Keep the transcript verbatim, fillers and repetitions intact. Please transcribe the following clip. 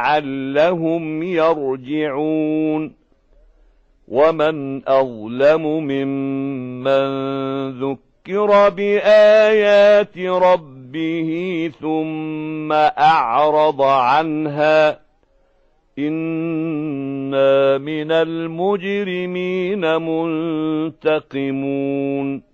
لعلهم يرجعون ومن أظلم ممن ذكر بآيات ربه ثم أعرض عنها إنا من المجرمين منتقمون